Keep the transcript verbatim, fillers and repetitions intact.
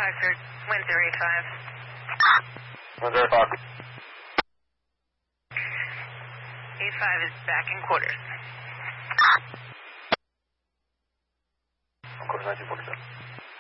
five, sir. Wind zero eight five. Wind zero eight five. eight five is back in quarters. Quarters nineteen forty-seven.